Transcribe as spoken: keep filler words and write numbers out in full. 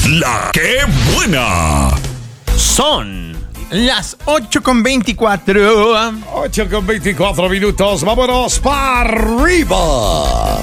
La que buena. Son las ocho con veinticuatro. ocho con veinticuatro minutos. Vámonos para arriba.